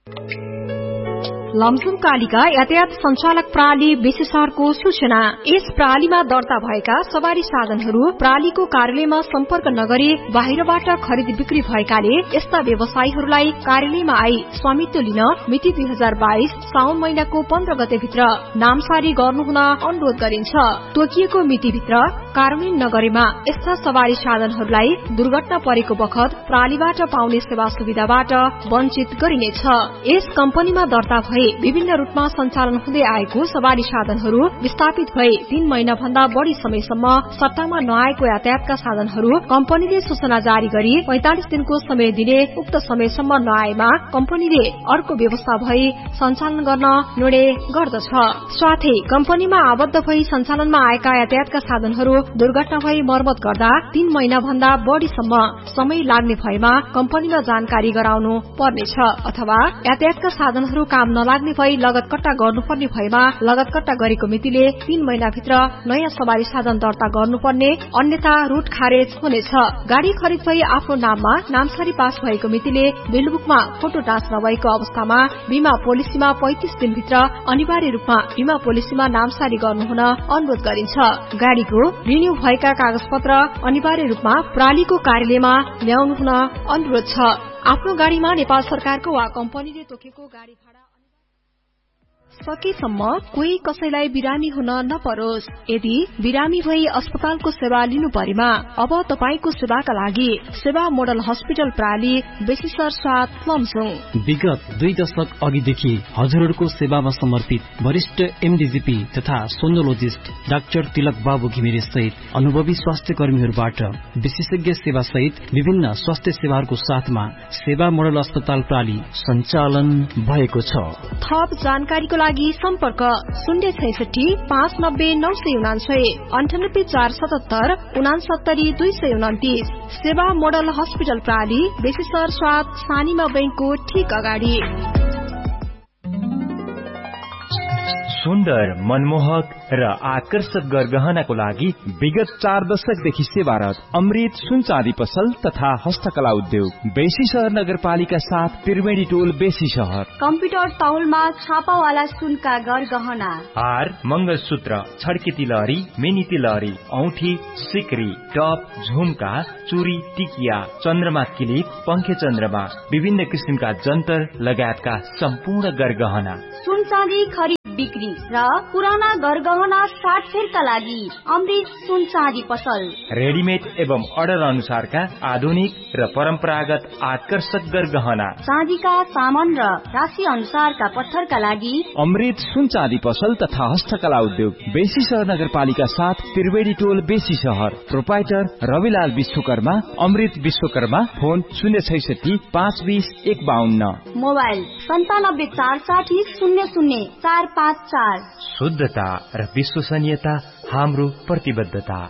लमजुङ कालिका यातायात सञ्चालक प्रणाली विशेषारको सूचना। यस प्रणालीमा दर्ता भएका सवारी साधनहरू प्रणालीको कार्यालयमा सम्पर्क नगरी बाहिरबाट खरिद बिक्री भएकाले यस्ता व्यवसायीहरूलाई कार्यालयमा आई स्वामित्व लिन मिति 2022 साउन महिनाको 15 गते भित्र नामसारी गर्नुहुन अनुरोध गरिन्छ। तोकिएको मितिभित्र कार्यान्वयन नगरेमा यस्ता सवारी साधनहरूलाई दुर्घटना परेको बखत प्रणालीबाट पाउने सेवा सुविधाबाट वञ्चित गरिनेछ। यस कम्पनीमा दर्ता भए विभिन्न रूपमा सञ्चालन हुँदै आएको सवारी साधनहरू विस्थापित भए 3 महिना भन्दा बढ़ी समयसम्म सट्टामा नआएको यातायातका साधनहरू कम्पनीले सूचना जारी गरी 45 दिनको समय दिने, उक्त समयसम्म नआएमा कम्पनीले अर्को व्यवस्था भई सञ्चालन गर्न निर्णय गर्दछ। साथै कम्पनीमा आबद्ध भई सञ्चालनमा आएका यातायातका साधनहरू दुर्घटना भई मर्मत गर्दा 3 महिना भन्दा बढ़ीसम्म समय लाग्ने भएमा कम्पनीमा जानकारी गराउनु पर्नेछ। अथवा यातायातका साधनहरू काम नलाग्ने भई लगतकट्टा गर्नुपर्ने भएमा लगतकट्टा गरेको मितिले 3 महिनाभित्र नयाँ सवारी साधन दर्ता गर्नुपर्ने, अन्यथा रूट खारेज हुनेछ। गाड़ी खरिद भई आफ्नो नाममा नामसारी पास भएको मितिले बिलबुकमा फोटो टाँच नभएको अवस्थामा बीमा पोलिसीमा 35 दिनभित्र अनिवार्य रूपमा बीमा पोलिसीमा नामसारी गर्नुहुन अनुरोध गरिन्छ। गाड़ीको रिन्यू भएका कागजपत्र अनिवार्य रूपमा प्रणालीको कार्यालयमा ल्याउनु हुन अनुरोध छ। आफ्नो गाड़ीमा नेपाल सरकारको वा कम्पनीले तोकेको गाड़ी भाडा सकेसम्म कोही कसैलाई बिरामी हुन नपरोस्। यदि बिरामी भई अस्पतालको सेवा लिनु परेमा अब तपाईको सेवाका लागि सेवा मोडल हस्पिटल प्रणाली बेसिसर 7 लमजुङ। विगत 2 दशक अघिदेखि हजुरहरूको सेवामा समर्पित वरिष्ठ एमडीजीपी तथा सोनोलोजिस्ट डाक्टर तिलक बाबु घिमिरे सहित अनुभवी स्वास्थ्य कर्मीहरूबाट विशेषज्ञ सेवा सहित विभिन्न स्वास्थ्य सेवाहरूको साथमा सेवा मोडल अस्पताल प्रणाली सञ्चालन भएको छ। थप जानकारीको लागि सम्पर्क 066 590 999 98 477 69 229। सेवा मोडल हस्पिटल प्रणाली बेसिसर 7 सानीमा बैंकको ठीक अगाडि। सुन्दर, मनमोहक र आकर्षक गरगहनाको लागि विगत 4 दशकदेखि सेवारत अमृत सुन चाँदी पसल तथा हस्तकला उद्योग बेसी शहर नगरपालिका 7 त्रिवेणी टोल बेसी शहर। कम्प्युटर तौलमा छापावाला सुनका गरगहना, हार, मंगलसूत्र, छड्के तिलहरी, मिनी तिलहरी, औठी, सिक्री, टप, झुमका, चुरी, टिकिया, चन्द्रमा किलिप, पंखे चन्द्रमा, विभिन्न किसिमका जन्तर लगायतका सम्पूर्ण गरगहना। सुन चाँदी खरिद बिक्री र पुराना गरगहना साटफेरका लागि अमृत सुन चाँदी पसल। रेडीमेड एवं अर्डर अनुसारका आधुनिक र परम्परागत आकर्षक गरगहना, चाँदीका सामान र राशि अनुसारका पत्थरका लागि अमृत सुन चाँदी पसल तथा हस्तकला उद्योग बेसी शहर नगरपालिका 7 त्रिवेणी टोल बेसी शहर। प्रोपाइटर रविलाल विश्वकर्मा, अमृत विश्वकर्मा। फोन 066 520 152। मोबाइल 97 460 00 454। शुद्धता र विश्वसनीयता हाम्रो प्रतिबद्धता।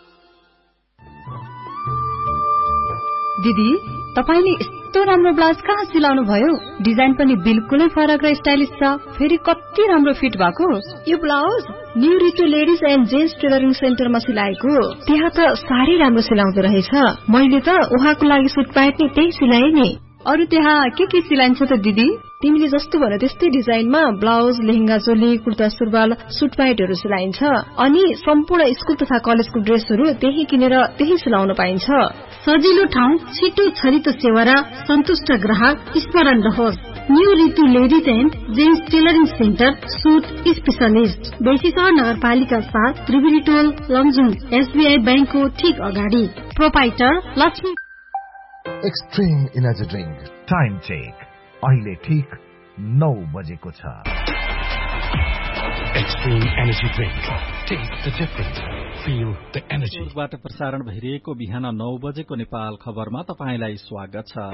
दिदी, तपाईले यस्तो राम्रो ब्लाउज कहाँ सिलाउनु भयो? डिजाइन पनि बिल्कुलै फरक र स्टाइलिश छ, फेरि कति राम्रो फिट भएको। यो blouse new रिटु ladies and gents tailoring सेन्टरमा सिलाएको। त्यहाँ त साह्रै राम्रो सिलाउँदो रहेछ। मैले त उहाँको लागि सुट प्यान्ट नि त्यही सिलाए नि। अरु त्यहाँ के सिलाइन्छ त दिदी? तिमीले जस्तो भने त्यस्तै डिजाइनमा ब्लाउज, लेहेंगा चोली, कुर्ता सुरुवाल, सुट प्यान्टहरू सिलाइन्छ। अनि सम्पूर्ण स्कुल तथा कलेजको ड्रेसहरू त्यही किनेर त्यही सिलाउन पाइन्छ। सजिलो ठाउँ, छिटो छरितो सेवा र सन्तुष्ट ग्राहक स्मरण रहोस्। New Ritu ladies and gents tailoring centre, suit specialist, बेसी शहर नगरपालिका 7 त्रिवेणी टोल लमजुङ, एसबीआई बैंकको ठीक अगाडि। Proprietor Lakshmi. Extreme energy drink time check अहिले ठीक 9 बजेको छ। Extreme energy drink, take the difference, feel the energy. बाट प्रसारण भइरहेको बिहान 9 बजेको नेपाल खबरमा तपाईलाई स्वागत छ।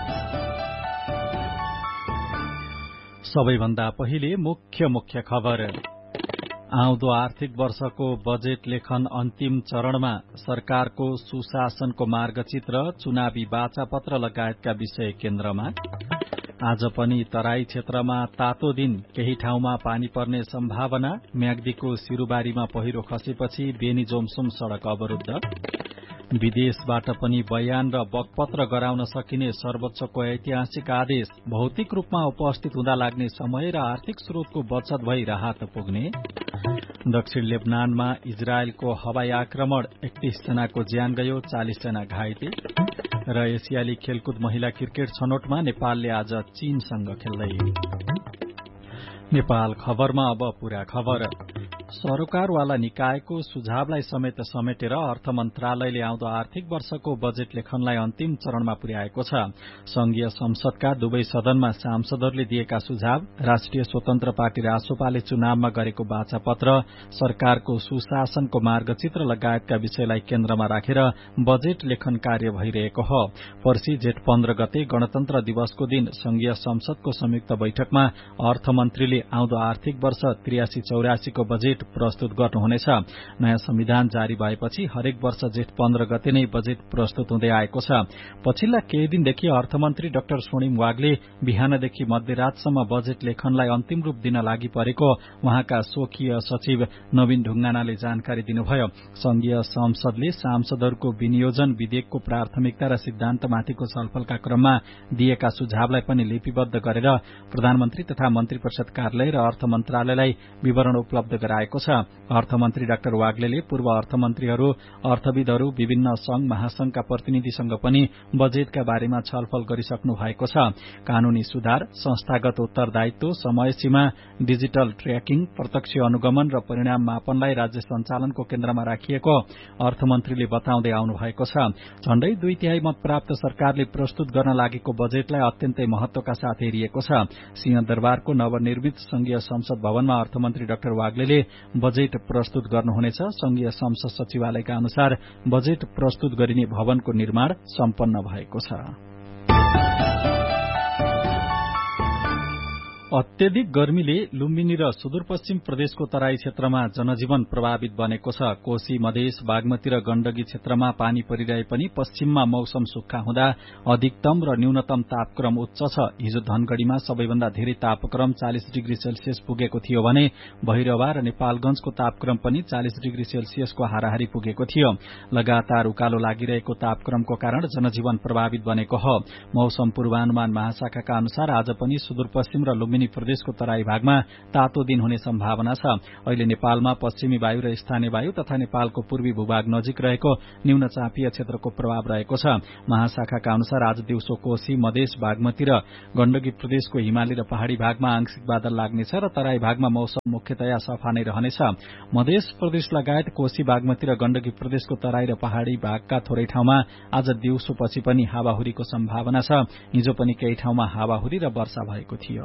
सबैभन्दा पहिले मुख्य खबर। आउँदो आर्थिक वर्षको बजेट लेखन अन्तिम चरणमा सरकारको सुशासनको मार्गचित्र, चुनावी बाचापत्र लगायतका विषय केन्द्रमा। आज पनि तराई क्षेत्रमा तातो दिन, केही ठाउँमा पानी पर्ने सम्भावना। म्याग्दीको सिरुबारीमा पहिरो खसेपछि बेनी जोमसुम सड़क अवरुद्ध। विदेशबाट पनि बयान र बकपत्र गराउन सकिने सर्वोच्चको ऐतिहासिक आदेश। भौतिक रूपमा उपस्थित हुँदा लाग्ने समय र आर्थिक स्रोतको बचत भई राहत पुग्ने। दक्षिण लेबनानमा इजरायलको हवाई आक्रमण 31 जनाको ज्यान गयो, 40 जना घाइते। र एसियाली खेलकुद महिला क्रिकेट छनौटमा नेपालले आज चीनसँग खेल्दै। नेपाल खबरमा अब पूरा खबर। सरोकारवाला निकायको सुझावलाई समेटेर अर्थ मन्त्रालयले आउँदो आर्थिक वर्षको बजेट लेखनलाई अन्तिम चरणमा पुर्याएको छ। संघीय संसदका दुवै सदनमा सांसदहरूले दिएका सुझाव, राष्ट्रिय स्वतन्त्र पार्टी रासोपाले चुनावमा गरेको वाचापत्र, सरकारको सुशासनको मार्गचित्र लगायतका विषयलाई केन्द्रमा राखेर बजेट लेखन कार्य भइरहेको हो। पर्सि जेठ 15 गते गणतन्त्र दिवसको दिन संघीय संसदको संयुक्त बैठकमा अर्थमन्त्रीले आउँदो आर्थिक वर्ष 83-84 को बजेट प्रस्तुत गर्नुहुनेछ। नयाँ संविधान जारी भएपछि हरेक वर्ष जेठ 15 गते नै बजेट प्रस्तुत हुँदै आएको छ। पछिल्ला केही दिनदेखि अर्थमन्त्री डाक्टर स्वर्णिम वागले बिहानदेखि मध्यरातसम्म बजेट लेखनलाई अन्तिम रूप दिन लागि परेको उहाँका स्वकीय सचिव नवीन ढुङ्गानाले जानकारी दिनुभयो। संघीय संसदले सांसदहरूको विनियोजन विधेयकको प्राथमिकता र सिद्धान्तमाथिको छलफलका क्रममा दिएका सुझावलाई पनि लिपिबद्ध गरेर प्रधानमन्त्री तथा मन्त्री परिषद कार्यालय र अर्थ मन्त्रालयलाई विवरण उपलब्ध गराएको छ। अर्थमन्त्री डाक्टर वाग्लेले पूर्व अर्थमन्त्रीहरू, अर्थविदहरू, विभिन्न संघ महासंघका प्रतिनिधिसँग पनि बजेटका बारेमा छलफल गरिसक्नु भएको छ। कानूनी सुधार, संस्थागत उत्तरदायित्व, समय सीमा, डिजिटल ट्र्याकिङ, प्रत्यक्ष अनुगमन र परिणाम मापनलाई राज्य सञ्चालनको केन्द्रमा राखिएको अर्थमन्त्रीले बताउँदै आउनु भएको छ। झण्डै 2/3 मत प्राप्त सरकारले प्रस्तुत गर्न लागेको बजेटलाई अत्यन्तै महत्वका साथ हेरिएको छ। सिंहदरबारको नवनिर्मित संघीय संसद भवनमा अर्थमन्त्री डाक्टर वाग्लेले बजेट प्रस्तुत गर्नुहुनेछ। संघीय संसद सचिवालयका अनुसार बजेट प्रस्तुत गरिने भवनको निर्माण सम्पन्न भएको छ। अत्यधिक गर्मीले लुम्बिनी र सुदूरपश्चिम प्रदेशको तराई क्षेत्रमा जनजीवन प्रभावित बनेको छ। कोशी, मधेस, बागमती र गण्डकी क्षेत्रमा पानी परिरहे पनि पश्चिममा मौसम सुक्खा हुँदा अधिकतम र न्यूनतम तापक्रम उच्च छ। हिजो धनगढ़ीमा सबैभन्दा धेरै तापक्रम 40 डिग्री सेल्सियस पुगेको थियो भने भैरवा र नेपालगंजको तापक्रम पनि 40 डिग्री सेल्सियसको हाराहारी पुगेको थियो। लगातार उकालो लागिरहेको तापक्रमको कारण जनजीवन प्रभावित बनेको हो। मौसम पूर्वानुमान महाशाखाका अनुसार आज पनि सुदूरपश्चिम र लुम्बिनी प्रदेशको तराई भागमा तातो दिन हुने सम्भावना छ। अहिले नेपालमा पश्चिमी वायु र स्थानीय वायु तथा नेपालको पूर्वी भूभाग नजिक रहेको न्यून चापीय क्षेत्रको प्रभाव रहेको छ। महाशाखाका अनुसार आज दिउँसो कोशी, मधेस, बागमती र गण्डकी प्रदेशको हिमाली र पहाड़ी भागमा आंशिक बादल लाग्नेछ र तराई भागमा मौसम मुख्यतया सफा नै रहनेछ। मधेस प्रदेश लगायत कोशी, बागमती र गण्डकी प्रदेशको तराई र पहाड़ी भागका थोरै ठाउँमा आज दिउँसोपछि पनि हावाहुरीको सम्भावना छ। हिजो पनि केही ठाउँमा हावाहुरी र वर्षा भएको थियो।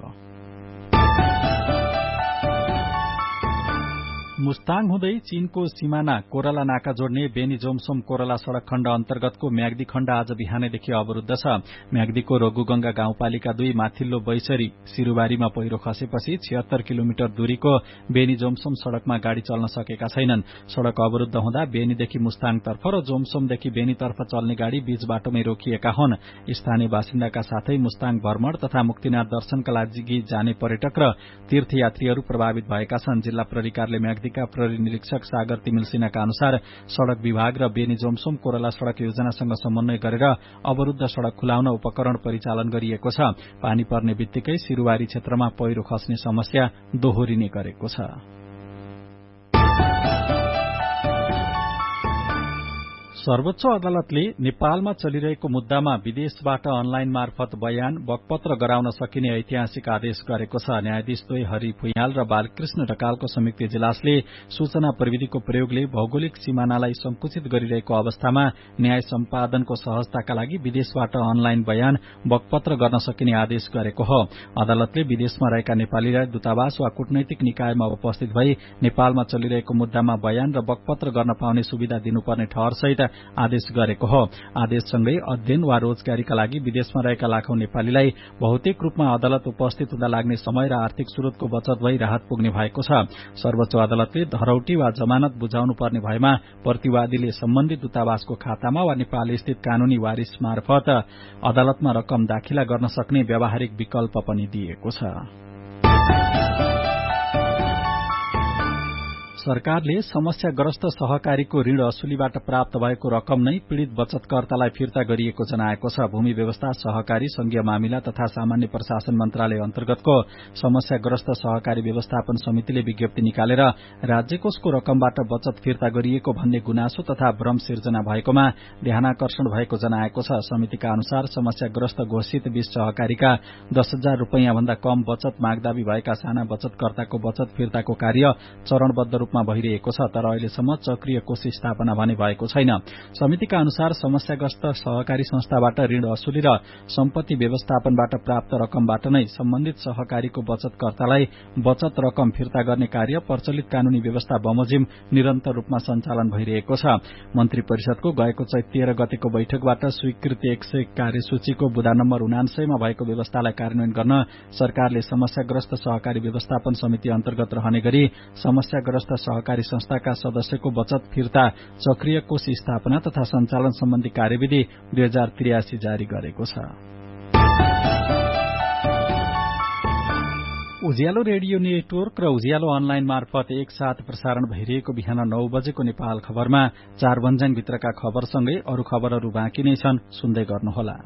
मुस्ताङ हुँदै चीनको सिमाना कोराला नाका जोड्ने बेनी जोमसोम कोराला सड़क खण्ड अन्तर्गतको म्याग्दी खण्ड आज बिहानैदेखि अवरुद्ध छ। म्याग्दीको रघुगंगा गाउँपालिका 2 माथिल्लो बैसरी सिरुबारीमा पहिरो खसेपछि 76 किलोमिटर दूरीको बेनी जोमसोम सड़कमा गाड़ी चल्न सकेका छैनन्। सड़क अवरुद्ध हुँदा बेनीदेखि मुस्ताङतर्फ र जोमसोमदेखि बेनीतर्फ चल्ने गाड़ी बीच बाटोमै रोकिएका हुन्। स्थानीय बासिन्दाका साथै मुस्ताङ भ्रमण तथा मुक्तिनाथ दर्शनका लागि जाने पर्यटक र तीर्थयात्रीहरू प्रभावित भएका छन्। जिल्ला प्रहरी कार्यालय म्याग्दी प्रहरी निरीक्षक सागर तिमिल सिन्हाका अनुसार सड़क विभाग र बेनी जोमसोम कोराला सड़क योजनासँग समन्वय गरेर अवरुद्ध सड़क खुलाउन उपकरण परिचालन गरिएको छ। पानी पर्ने बित्तिकै सिरुवारी क्षेत्रमा पहिरो खस्ने समस्या दोहोरिने गरेको छ। सर्वोच्च अदालतले नेपालमा चलिरहेको मुद्दामा विदेशबाट अनलाइन मार्फत बयान, बकपत्र गराउन सकिने ऐतिहासिक आदेश गरेको छ। न्यायाधीश द्वय हरि भुइँयाल र बालकृष्ण ढकालको संयुक्त इजलासले सूचना प्रविधिको प्रयोगले भौगोलिक सिमानालाई संकुचित गरिरहेको अवस्थामा न्याय सम्पादनको सहजताका लागि विदेशबाट अनलाइन बयान, बकपत्र गर्न सकिने आदेश गरेको हो। अदालतले विदेशमा रहेका नेपालीलाई दूतावास वा कूटनैतिक निकायमा उपस्थित भई नेपालमा चलिरहेको मुद्दामा बयान र बकपत्र गर्न पाउने सुविधा दिनुपर्ने ठहरसहित आदेश गरेको हो। आदेशसँगै अध्ययन वा रोजगारीका लागि विदेशमा रहेका लाखौं नेपालीलाई भौतिक रूपमा अदालत उपस्थित हुँदा लाग्ने समय र आर्थिक स्रोतको बचत भई राहत पुग्ने भएको छ। सर्वोच्च अदालतले धरौटी वा जमानत बुझाउनु पर्ने भएमा प्रतिवादीले सम्बन्धित दूतावासको खातामा वा नेपाल स्थित कानूनी वारिस मार्फत अदालतमा रकम दाखिला गर्न सक्ने व्यावहारिक विकल्प पनि दिएको छ। सरकारले समस्याग्रस्त सहकारीको ऋण असुलीबाट प्राप्त भएको रकम नै पीड़ित बचतकर्तालाई फिर्ता गरिएको जनाएको छ। भूमि व्यवस्था, सहकारी, संघीय मामिला तथा सामान्य प्रशासन मन्त्रालय अन्तर्गतको समस्याग्रस्त सहकारी व्यवस्थापन समितिले विज्ञप्ति निकालेर राज्य कोषको रकमबाट बचत फिर्ता गरिएको भन्ने गुनासो तथा भ्रम सिर्जना भएकोमा ध्यानाकर्षण भएको जनाएको छ। समितिका अनुसार समस्याग्रस्त घोषित 20 सहकारीका 10,000 रूपैयाँ भन्दा कम बचत मागदावी भएका साना बचतकर्ताको बचत फिर्ताको कार्य चरणबद्ध रूपमा भइरहेको छ, तर अहिलेसम्म चक्रीय कोष स्थापना भने भएको छैन। समितिका अनुसार समस्याग्रस्त सहकारी संस्थाबाट ऋण असुली र सम्पत्ति व्यवस्थापनबाट प्राप्त रकमबाट नै सम्बन्धित सहकारीको बचतकर्तालाई बचत रकम फिर्ता गर्ने कार्य प्रचलित कानूनी व्यवस्था बमोजिम निरन्तर रूपमा सञ्चालन भइरहेको छ। मन्त्री परिषदको गएको चैत 13 गतेको बैठकबाट स्वीकृति 100 कार्यसूचीको बुँदा नम्बर 99 मा भएको व्यवस्थालाई कार्यान्वयन गर्न सरकारले समस्याग्रस्त सहकारी व्यवस्थापन समिति अन्तर्गत रहने गरी समस्याग्रस्त सहकारी संस्थाका सदस्यको बचत फिर्ता चक्रीय कोष स्थापना तथा सञ्चालन सम्बन्धी कार्यविधि 2083 जारी गरेको छ। उज्यालो रेडियो नेटवर्क र उज्यालो अनलाइन मार्फत एकसाथ प्रसारण भइरहेको बिहान 9 बजेको नेपाल खबरमा 4 वञ्जनभित्रका खबरसँगै अरू खबरहरू बाँकी नै छन्, सुन्दै गर्नुहोला।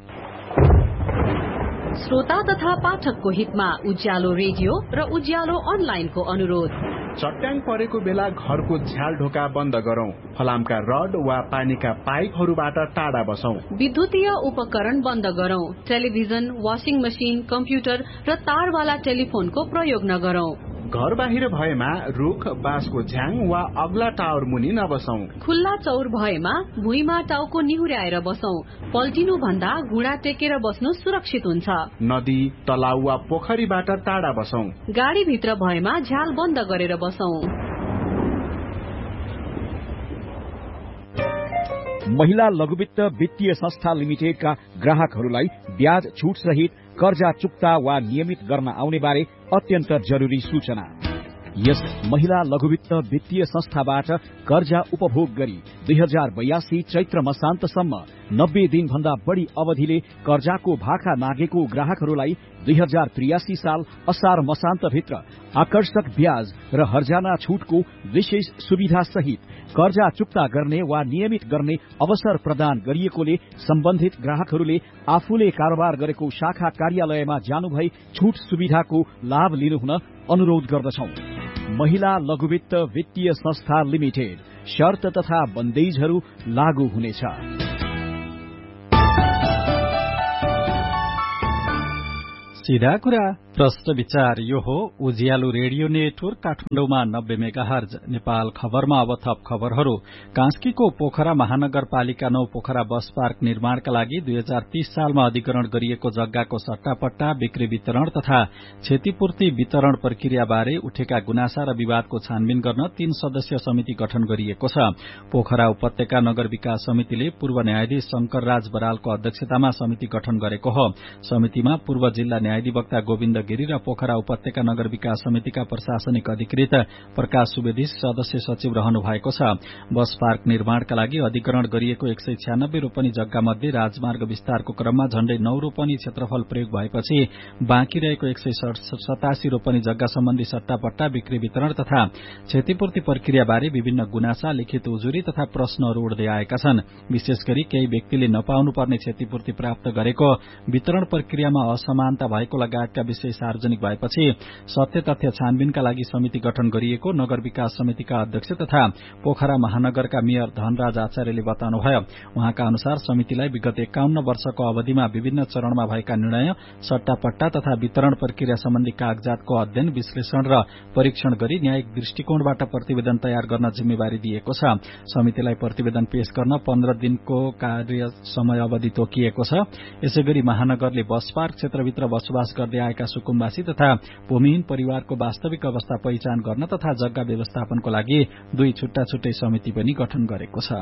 श्रोता तथा पाठकको हितमा उज्यालो रेडियो र उज्यालो अनलाइनको अनुरोध। चट्याङ परेको बेला घरको झ्याल ढोका बन्द गरौं, फलामका रड वा पानीका पाइपहरूबाट टाढा बसौं, विद्युतीय उपकरण बन्द गरौं, टेलिभिजन, वाशिङ मशिन, कम्प्युटर र तारवाला टेलिफोनको प्रयोग नगरौं। घर बाहिर भएमा रुख, बाँसको झ्याङ वा अग्ला टावर मुनि नबसौं। खुल्ला चौर भएमा भुइँमा टाउको निहुर्याएर बसौं। पल्टिनु भन्दा घुँडा टेकेर बस्नु सुरक्षित हुन्छ। नदी, तलाउ वा पोखरीबाट टाढा बसौं। गाडी भित्र भएमा झ्याल बन्द गरेर बसौं। महिला लघुवित्त वित्तीय संस्था लिमिटेडका ग्राहकहरूलाई ब्याज छुट सहित कर्जा चुक्ता वा नियमित गर्न आउने बारे अत्यन्त जरुरी सूचना। यस महिला लघुवित्त वित्तीय संस्थाबाट कर्जा उपभोग गरी 2082 चैत्र मसान्तसम्म 90 दिन भन्दा बढ़ी अवधिले कर्जाको भाका नागेको ग्राहकहरूलाई 2083 साल असार मसान्तभित्र आकर्षक ब्याज र हर्जाना छुटको विशेष सुविधा सहित कर्जा चुक्ता गर्ने वा नियमित गर्ने अवसर प्रदान गरिएकोले सम्बन्धित ग्राहकहरूले आफूले कारोबार गरेको शाखा कार्यालयमा जानुभई छुट सुविधाको लाभ लिनुहुन अनुरोध गर्दछौं। महिला लघुवित्त वित्तीय संस्था लिमिटेड, शर्त तथा बन्देजहरू लागू हुनेछ। सीधा कुरा प्रश्न विचार यो हो उज्यालो रेडियो नेटवर्क काठमाडौँमा 90 मेगाहर्ज। नेपाल खबरमा अब थप खबरहरू। कास्कीको पोखरा महानगरपालिका 9 पोखरा बस पार्क निर्माणका लागि 2030 सालमा अधिग्रहण गरिएको जग्गाको सट्टापट्टा, बिक्री वितरण तथा क्षतिपूर्ति वितरण प्रक्रियाबारे उठेका गुनासा र विवादको छानबिन गर्न 3 सदस्यीय समिति गठन गरिएको छ। पोखरा उपत्यका नगर विकास समितिले पूर्व न्यायाधीश शंकरराज बरालको अध्यक्षतामा समिति गठन गरेको हो। समितिमा पूर्व जिल्ला न्यायाधिवक्ता गोविन्द गिरी र पोखरा उपत्यका नगर विकास समितिका प्रशासनिक अधिकृत प्रकाश सुवेदी सदस्य सचिव रहनु भएको छ। बस पार्क निर्माणका लागि अधिग्रहण गरिएको 196 रोपनी जग्गा मध्ये राजमार्ग विस्तारको क्रममा झण्डै 9 रोपनी क्षेत्रफल प्रयोग भएपछि बाँकी रहेको 187 रोपनी जग्गा सम्बन्धी सट्टापट्टा, बिक्री वितरण तथा क्षतिपूर्ति प्रक्रियाबारे विभिन्न गुनासा, लिखित उजुरी तथा प्रश्नहरू उठ्दै आएका छन्। विशेष गरी केही व्यक्तिले नपाउनुपर्ने क्षतिपूर्ति प्राप्त गरेको, वितरण प्रक्रियामा असमानता भएको लगायतका विषय सार्वजनिक भएपछि सत्य तथ्य छानबिनका लागि समिति गठन गरिएको नगर विकास समितिका अध्यक्ष तथा पोखरा महानगरका मेयर धनराज आचार्यले बताउनुभयो। उहाँका अनुसार समितिलाई विगत 51 वर्षको अवधिमा विभिन्न चरणमा भएका निर्णय, सट्टापट्टा तथा वितरण प्रक्रिया सम्बन्धी कागजातको अध्ययन, विश्लेषण र परीक्षण गरी न्यायिक दृष्टिकोणबाट प्रतिवेदन तयार गर्न जिम्मेवारी दिएको छ। समितिलाई प्रतिवेदन पेश गर्न 15 दिनको कार्य समय अवधि तोकिएको छ। यसैगरी महानगरले बस पार्क क्षेत्रभित्र बसोबास गर्दै आएका सुकुम्बासी तथा भूमिहीन परिवारको वास्तविक अवस्था पहिचान गर्न तथा जग्गा व्यवस्थापनको लागि 2 छुट्टा छुट्टै समिति पनि गठन गरेको छ।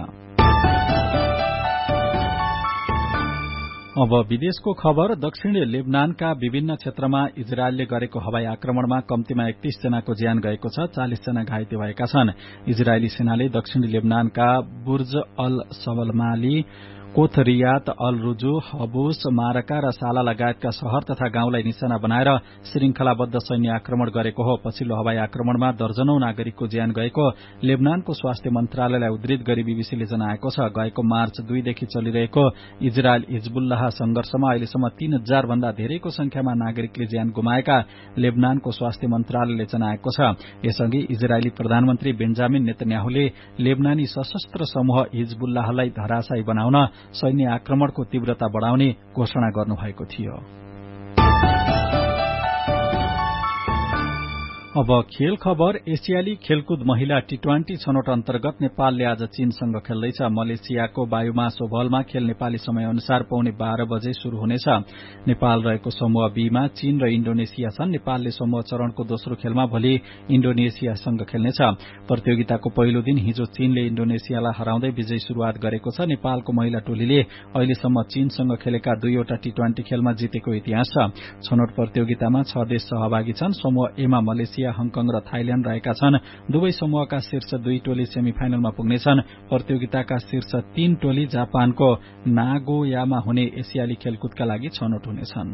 अब विदेशको खबर। दक्षिणी लेबनानका विभिन्न क्षेत्रमा इजरायलले गरेको हवाई आक्रमणमा कम्तीमा 31 जनाको ज्यान गएको छ, 40 जना घाइते भएका छन्। इजरायली सेनाले दक्षिणी लेबनानका बुर्ज अल सवलमाली, कोथरियात, अलरुजु, हबुस, मारका र साला लगायतका शहर तथा गाउँलाई निशाना बनाएर श्रृंखलाबद्ध सैन्य आक्रमण गरेको हो। पछिल्लो हवाई आक्रमणमा दर्जनौं नागरिकको ज्यान गएको लेबनानको स्वास्थ्य मन्त्रालयलाई उद्धृत गरी बीबीसीले जनाएको छ। गएको मार्च 2 देखि चलिरहेको इजरायल हिजबुल्लाह संघर्षमा अहिलेसम्म 3000 भन्दा धेरैको संख्यामा नागरिकले ज्यान गुमाएका लेबनानको स्वास्थ्य मन्त्रालयले जनाएको छ। यसअघि इजरायली प्रधानमन्त्री बेन्जामिन नेतन्याहुले लेबनानी सशस्त्र समूह हिजबुल्लाहलाई धराशायी बनाउन सैन्य आक्रमणको तीव्रता बढ़ाउने घोषणा गर्नुभएको थियो। अब खेल खबर। एसियाली खेलकुद महिला T20 छनौट अन्तर्गत नेपालले आज चीनसँग खेल्दैछ। मलेसियाको बायुमास ओभलमा खेल नेपाली समय अनुसार पौने 12 बजे शुरू हुनेछ। नेपाल रहेको समूह B मा चीन र इन्डोनेसिया छन्। नेपालले समूह चरणको दोस्रो खेलमा भोलि इन्डोनेसियासँग खेल्नेछ। प्रतियोगिताको पहिलो दिन हिजो चीनले इन्डोनेसियालाई हराउँदै विजयी शुरूआत गरेको छ। नेपालको महिला टोलीले अहिलेसम्म चीनसँग खेलेका 2 वटा T20 खेलमा जितेको इतिहास छ। छनौट प्रतियोगितामा 6 देश सहभागी छन्। समूह A मा मलेसिया, हङकङ र थाइल्याण्ड रहेका छन्। दुवै समूहका शीर्ष 2 टोली सेमिफाइनलमा पुग्नेछन्। प्रतियोगिताका शीर्ष 3 टोली जापानको नागोयामा हुने एसियाली खेलकुदका लागि छनौट हुनेछन्।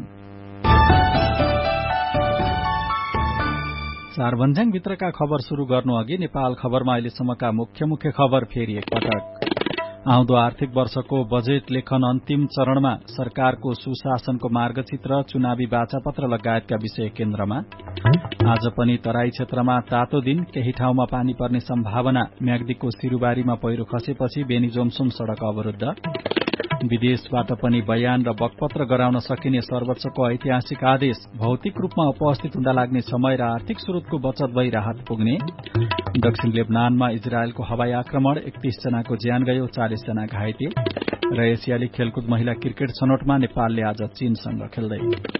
4 भन्ज्याङ भित्रका खबर शुरू गर्नु अघि नेपाल खबरमा अहिलेसम्मका मुख्य खबर फेरि एकपटक। आउँदो आर्थिक वर्षको बजेट लेखन अन्तिम चरणमा सरकारको सुशासनको मार्गचित्र, चुनावी बाचापत्र लगायतका विषय केन्द्रमा। आज पनि तराई क्षेत्रमा तातो दिन, केही ठाउँमा पानी पर्ने सम्भावना। म्याग्दीको सिरुबारीमा पहिरो खसेपछि बेनीजोमसुम सड़क अवरुद्ध। विदेशबाट पनि बयान र बकपत्र गराउन सकिने सर्वोच्चको ऐतिहासिक आदेश। भौतिक रूपमा उपस्थित हुँदा लाग्ने समय र आर्थिक स्रोतको बचत भई राहत पुग्ने। दक्षिण लेबनानमा इजरायलको हवाई आक्रमण, 31 जनाको ज्यान गयो, 40 जना घाइते। र एसियाली खेलकुद महिला क्रिकेट छनौटमा नेपालले आज चीनसँग खेल्दै।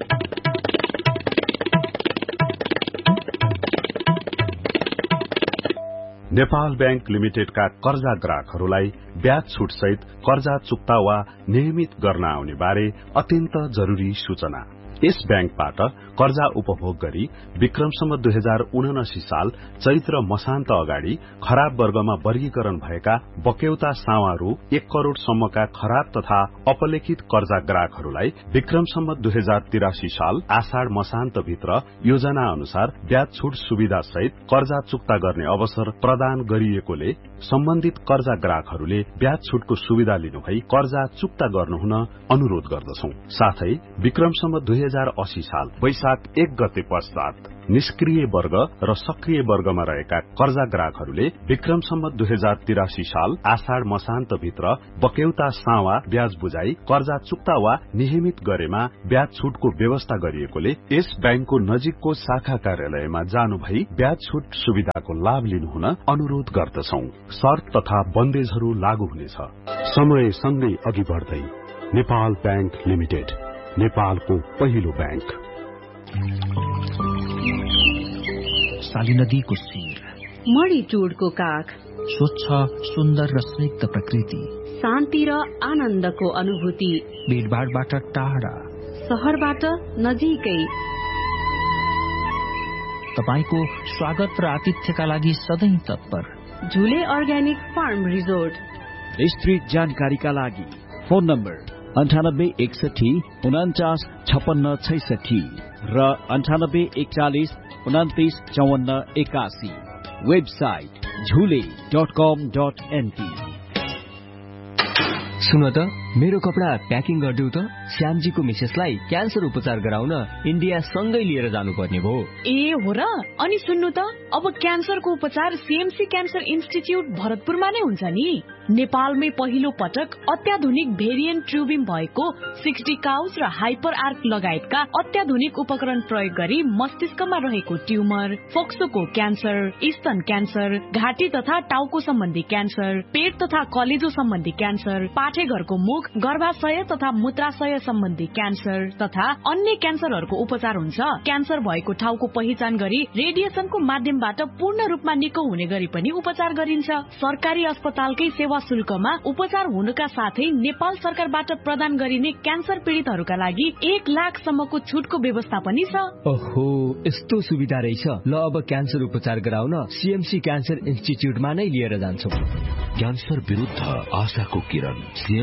नेपाल बैंक लिमिटेडका कर्जा ग्राहकहरूलाई ब्याज छुट सहित कर्जा चुक्ता वा नियमित गर्न आउने बारे अत्यन्त जरूरी सूचना। यस बैंकबाट कर्जा उपभोग गरी विक्रमसम्म 2079 साल चैत्र मसान्त अगाडि खराब वर्गमा वर्गीकरण भएका बक्यौता सावा रु 1 करोड़ सम्मका खराब तथा अपलेखित कर्जा ग्राहकहरूलाई विक्रमसम्म 2083 साल आषाढ़ मसान्त भित्र योजना अनुसार ब्याज छुट सुविधा सहित कर्जा चुक्ता गर्ने अवसर प्रदान गरिएकोले सम्बन्धित कर्जा ग्राहकहरूले ब्याज छुटको सुविधा लिनुभई कर्जा चुक्ता गर्नुहुन अनुरोध गर्दछौं। साथै विक्रमसम्म 2080 साल वैशाख 1 गते पश्चात निष्क्रिय वर्ग र सक्रिय वर्गमा रहेका कर्जा ग्राहकहरूले विक्रमसम्म 2083 साल आषाढ़ मसान्त भित्र बक्यौता सावा ब्याज बुझाई कर्जा चुक्ता वा नियमित गरेमा ब्याज छुटको व्यवस्था गरिएकोले यस बैंकको नजिकको शाखा कार्यालयमा जानु भई ब्याज छुट सुविधाको लाभ लिनुहुन अनुरोध गर्दछौं। शर्त तथा बन्देजहरू लागू हुनेछ। समय सँगै अघि बढ्दै नेपाल बैंक लिमिटेड, नेपालको पहिलो बैंक। साली नदीको शिर, मणिटुडको काख, स्वच्छ सुन्दर र स्निग्ध प्रकृति, शान्ति र आनन्दको अनुभूति, भीडभाडबाट टाढा, शहरबाट नजिकै। तपाईको स्वागत र आतिथ्यका लागि सधैं तत्पर। झुले अर्ग्यानिक फार्म रिजोर्ट। विस्तृत जानकारीका लागि फोन नम्बर 9861 49 56 66 र 9841 29 54 81। वेबसाइट झुले.com.nt। सुन त, मेरो कपडा प्याकिङ गरिदेऊ त। श्यामजीको मिसेसलाई क्यान्सर उपचार गराउन इन्डिया सँगै लिएर जानुपर्ने भो। ए हो र? अनि सुन्नु त, अब क्यान्सरको उपचार सीएमसी क्यान्सर इन्स्टिट्यूट भरतपुरमा नै हुन्छ नि। नेपालमै पहिलो पटक अत्याधुनिक भेरिएन्ट ट्युबिम भएको 60 काउस र हाइपर आर्क लगायतका अत्याधुनिक उपकरण प्रयोग गरी मस्तिष्कमा रहेको ट्युमर, फोक्सोको क्यान्सर, स्तन क्यान्सर, घाँटी तथा टाउको सम्बन्धी क्यान्सर, पेट तथा कलेजो सम्बन्धी क्यान्सर, पाठेघरको मुख, गर्भाशय तथा मूत्राशय सम्बन्धी क्यान्सर तथा अन्य क्यान्सरहरूको उपचार हुन्छ। क्यान्सर भएको ठाउँको पहिचान गरी रेडिएसनको माध्यमबाट पूर्ण रूपमा निको हुने गरी पनि उपचार गरिन्छ। सरकारी अस्पतालकै सेवा शुल्कमा उपचार हुनुका साथै नेपाल सरकारबाट प्रदान गरिने क्यान्सर पीड़ितहरूका लागि 1 लाख सम्मको छुटको व्यवस्था पनि छ। ओहो, यस्तो सुविधा रहेछ। ल, अब क्यान्सर उपचार गराउन सीएमसी क्यान्सर इन्स्टिट्यूटमा नै लिएर जान्छौं। क्यान्सर विरुद्ध आशाको किरण, CMC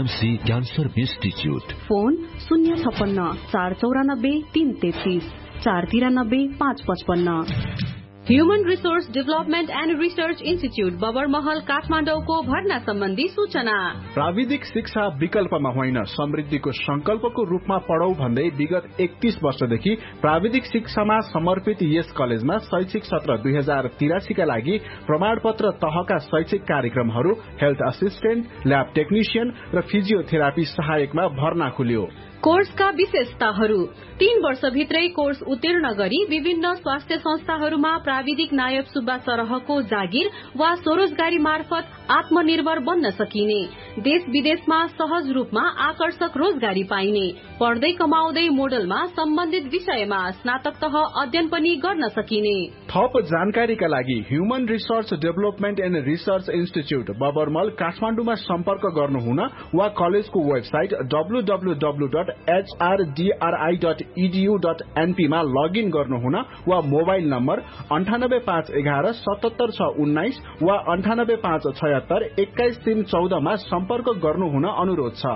cancer institute. Phone 056 494 333 493 555। Human resource development and research institute Babarmahal काठमाडौँको भर्ना सम्बन्धी सूचना। प्राविधिक शिक्षा विकल्पमा होइन, समृद्धिको संकल्पको रूपमा पढौ भन्दै विगत 31 वर्षदेखि प्राविधिक शिक्षामा समर्पित यस कलेजमा शैक्षिक सत्र 2083 का लागि प्रमाणपत्र तहका शैक्षिक कार्यक्रमहरू हेल्थ असिस्टेन्ट, ल्याब टेक्निशियन र फिजियोथेरापी सहायकमा भर्ना खुल्यो। कोर्सका विशेषताहरू: 3 वर्षभित्रै कोर्स उत्तीर्ण गरी विभिन्न स्वास्थ्य संस्थाहरूमा प्राविधिक नायब सुब्बा सरहको जागिर वा स्वरोजगारी मार्फत आत्मनिर्भर बन्न सकिने, देश विदेशमा सहज रूपमा आकर्षक रोजगारी पाइने, पढ्दै कमाउँदै मोडलमा सम्बन्धित विषयमा स्नातक तह अध्ययन पनि गर्न सकिने। थप जानकारीका लागि human resource development and research institute बबरमल काठमाडौँमा सम्पर्क गर्नुहुन वा कलेजको वेबसाइट www.hrdri.edu.np मा लगइन गर्नुहुन वा मोबाइल नम्बर 98511 77619 वा 98576 21314 मा सम्पर्क गर्नुहुन अनुरोध छ।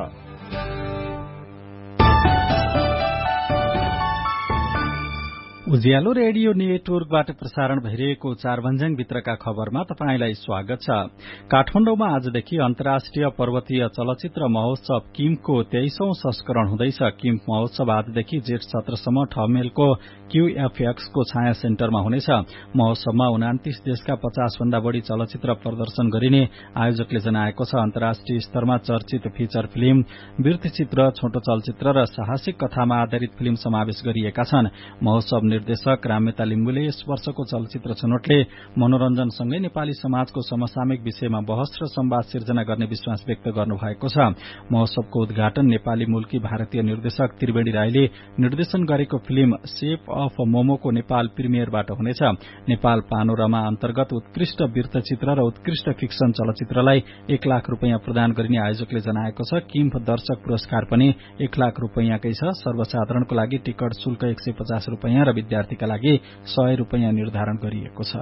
उज्यालो रेडियो नेटवर्कबाट प्रसारण भइरहेको चारभन्ज्याङ भित्रका खबरमा तपाईंलाई स्वागत छ। काठमाडौँमा आजदेखि अन्तर्राष्ट्रिय पर्वतीय चलचित्र महोत्सव किमको 23औं संस्करण हुँदैछ। किम महोत्सव आजदेखि जेठ 17सम्म ठमेलको QFX को छाया सेन्टरमा हुनेछ। महोत्सवमा 29 देशका 50 भन्दा बढ़ी चलचित्र प्रदर्शन गरिने आयोजकले जनाएको छ। अन्तर्राष्ट्रिय स्तरमा चर्चित फीचर फिल्म, वृत्तचित्र, छोटो चलचित्र र साहसिक कथामा आधारित फिल्म समावेश गरिएका छन्। महोत्सव निर्देशक रामेता लिम्बुले यस वर्षको चलचित्र छनौटले मनोरञ्जनसँगै नेपाली समाजको समसामयिक विषयमा बहस र संवाद सिर्जना गर्ने विश्वास व्यक्त गर्नुभएको छ। महोत्सवको उद्घाटन नेपाली मूलकी भारतीय निर्देशक त्रिवेणी राईले निर्देशन गरेको फिल्म शेप अफ मोमोको नेपाल प्रिमियरबाट हुनेछ। नेपाल पानोरमा अन्तर्गत उत्कृष्ट वृत्तचित्र र उत्कृष्ट फिक्सन चलचित्रलाई 1 लाख रूपैयाँ प्रदान गरिने आयोजकले जनाएको छ। किम दर्शक पुरस्कार पनि 1 लाख रूपैयाँकै छ। सर्वसाधारणको लागि टिकट शुल्क 150 रूपैयाँ र विद्यार्थीका लागि 100 रूपैयाँ निर्धारण गरिएको छ।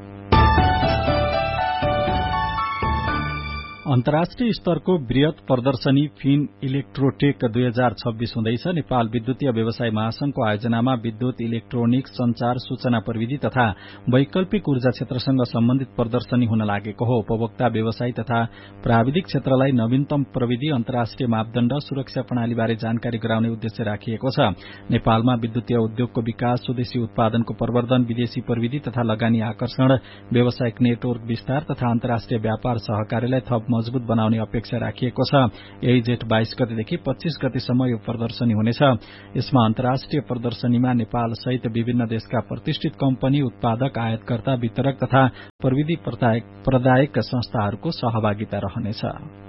अन्तर्राष्ट्रिय स्तरको वृहत प्रदर्शनी फिन इलेक्ट्रोटेक 2026 हुँदैछ। नेपाल विद्युतीय व्यवसाय महासंघको आयोजनामा विद्युत, इलेक्ट्रोनिक, संचार, सूचना प्रविधि तथा वैकल्पिक ऊर्जा क्षेत्रसँग सम्बन्धित प्रदर्शनी हुन लागेको हो। उपभोक्ता, व्यवसाय तथा प्राविधिक क्षेत्रलाई नवीनतम प्रविधि, अन्तर्राष्ट्रिय मापदण्ड, सुरक्षा प्रणालीबारे जानकारी गराउने उद्देश्य राखिएको छ। नेपालमा विद्युतीय उद्योगको विकास, स्वदेशी उत्पादनको प्रवर्धन, विदेशी प्रविधि तथा लगानी आकर्षण, व्यावसायिक नेटवर्क विस्तार तथा अन्तर्राष्ट्रिय व्यापार सहकार्यलाई थप मजबूत बनाउने अपेक्षा राखिएको छ। यही जेठ 22 गतेदेखि 25 गतेसम्म यो प्रदर्शनी हुनेछ। यसमा अन्तर्राष्ट्रिय प्रदर्शनीमा नेपाल सहित विभिन्न देशका प्रतिष्ठित कम्पनी, उत्पादक, आयातकर्ता, वितरक तथा प्रविधि प्रदायक संस्थाहरूको सहभागिता रहनेछ।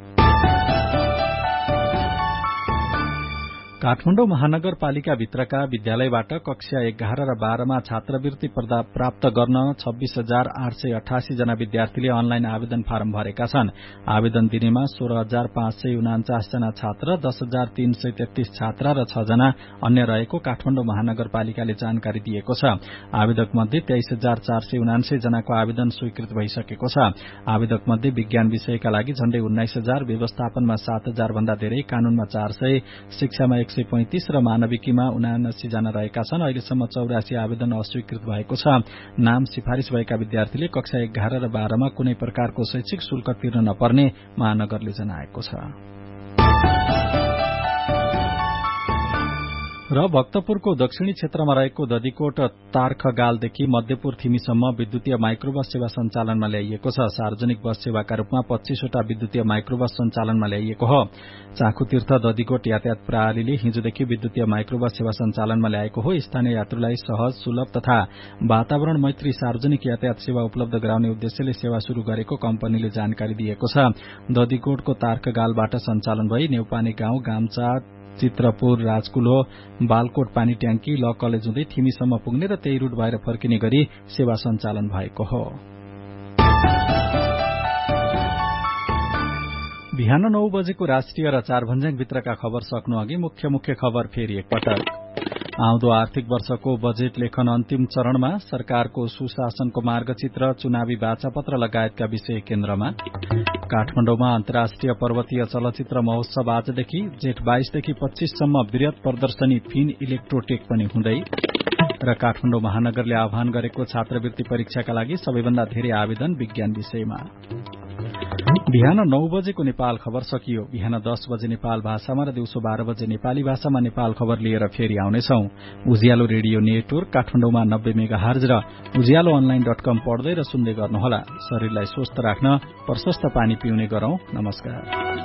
काठमाडौँ महानगरपालिका भित्रका विद्यालयबाट कक्षा 11 र 12 मा छात्रवृत्ति प्राप्त गर्न 26,888 जना विद्यार्थीले अनलाइन आवेदन फारम भरेका छन्। आवेदन दिनेमा 16,549 जना छात्र, 10,333 छात्रा र 6 जना अन्य रहेको काठमाडौँ महानगरपालिकाले जानकारी दिएको छ। आवेदक मध्ये 23,479 जनाको आवेदन स्वीकृत भइसकेको छ। आवेदक मध्ये विज्ञान विषयका लागि झण्डै 19,000, व्यवस्थापनमा 7,000 भन्दा धेरै, कानूनमा 400, शिक्षामा 135 र मानविकीमा 79 जना रहेका छन्। अहिलेसम्म 84 आवेदन अस्वीकृत भएको छ। नाम सिफारिश भएका विद्यार्थीले कक्षा 11 र 12 मा कुनै प्रकारको शैक्षिक शुल्क तिर्न नपर्ने महानगरले जनाएको छ। र भक्तपुरको दक्षिणी क्षेत्रमा रहेको दधिकोट तारखगालदेखि मध्यपुर थिमीसम्म विद्युतीय माइक्रोबस सेवा सञ्चालनमा ल्याइएको छ। सार्वजनिक बस सेवाका रूपमा 25 वटा विद्युतीय माइक्रोबस सञ्चालनमा ल्याइएको हो। चाखुतीर्थ दधिकोट यातायात प्रणालीले हिजोदेखि विद्युतीय माइक्रोबस सेवा सञ्चालनमा ल्याएको हो। स्थानीय यात्रुलाई सहज, सुलभ तथा वातावरण मैत्री सार्वजनिक यातायात सेवा उपलब्ध गराउने उद्देश्यले सेवा शुरू गरेको कम्पनीले जानकारी दिएको छ। दधिकोटको तारखगालबाट सञ्चालन भई नेउपाने गाउँ, गाम्चा, चित्रपुर, राजकुलो, बालकोट पानी ट्याङ्की, ल कलेज हुँदै थिमीसम्म पुग्ने र त्यही रूट भएर फर्किने गरी सेवा सञ्चालन भएको हो। बिहान 9 बजेको राष्ट्रिय र चारभन्ज्याङ भित्रका खबर सक्नु अघि मुख्य खबर फेरि एकपटक। आउँदो आर्थिक वर्षको बजेट लेखन अन्तिम चरणमा, सरकारको सुशासनको मार्गचित्र, चुनावी बाचापत्र लगायतका विषय केन्द्रमा। काठमाडौँमा अन्तर्राष्ट्रिय पर्वतीय चलचित्र महोत्सव आजदेखि जेठ 22 देखि 25 सम्म वृहत प्रदर्शनी फिन इलेक्ट्रोटेक पनि हुँदै र काठमाडौँ महानगरले आह्वान गरेको छात्रवृत्ति परीक्षाका लागि सबैभन्दा धेरै आवेदन विज्ञान विषयमा। बिहान 9 बजेको नेपाल खबर सकियो। बिहान 10 बजे नेपाल भाषामा र दिउँसो 12 बजे नेपाली भाषामा नेपाल खबर लिएर फेरि आउनेछौं। उज्यालो रेडियो नेटवर्क काठमाडौँमा 90 मेगाहर्ज र उज्यालो अनलाइन.com पढ्दै र सुन्दै गर्नुहोला। शरीरलाई स्वस्थ राख्न प्रशस्त पानी पिउने गरौं। नमस्कार।